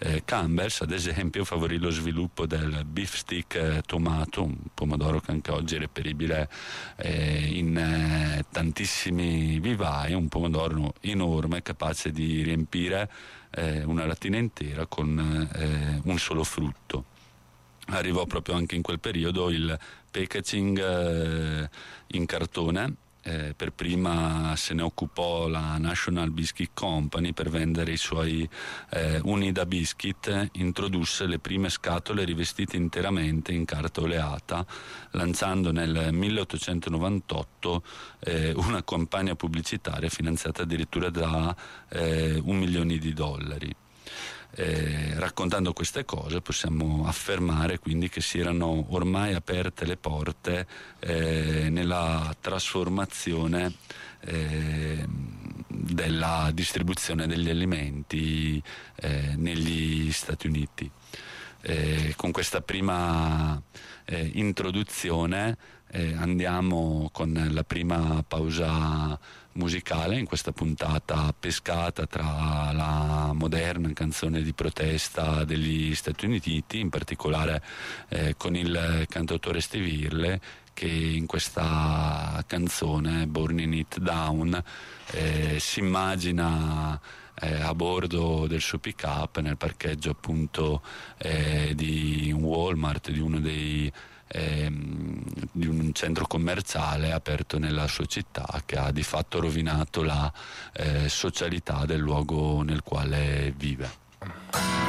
Campbell's, ad esempio, favorì lo sviluppo del beef stick tomato, un pomodoro che anche oggi è reperibile in tantissimi vivai, un pomodoro enorme capace di riempire una lattina intera con un solo frutto. Arrivò proprio anche in quel periodo il packaging in cartone. Per prima se ne occupò la National Biscuit Company per vendere i suoi Unida Biscuit. Introdusse le prime scatole rivestite interamente in carta oleata, lanciando nel 1898 una campagna pubblicitaria finanziata addirittura da $1 milione. Raccontando queste cose possiamo affermare quindi che si erano ormai aperte le porte nella trasformazione della distribuzione degli alimenti negli Stati Uniti. Con questa prima introduzione andiamo con la prima pausa musicale in questa puntata pescata tra la moderna canzone di protesta degli Stati Uniti, in particolare con il cantautore Steve Earle, che in questa canzone Burning It Down si immagina a bordo del suo pick up nel parcheggio appunto di un Walmart, di un centro commerciale aperto nella sua città, che ha di fatto rovinato la socialità del luogo nel quale vive.